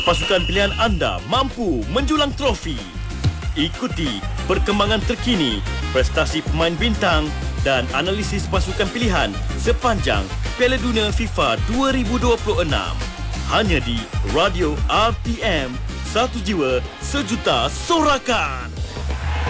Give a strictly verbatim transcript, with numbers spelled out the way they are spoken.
Pasukan pilihan anda mampu menjulang trofi. Ikuti perkembangan terkini, prestasi pemain bintang dan analisis pasukan pilihan sepanjang Piala Dunia FIFA dua ribu dua puluh enam. Hanya di Radio R T M, satu jiwa sejuta sorakan.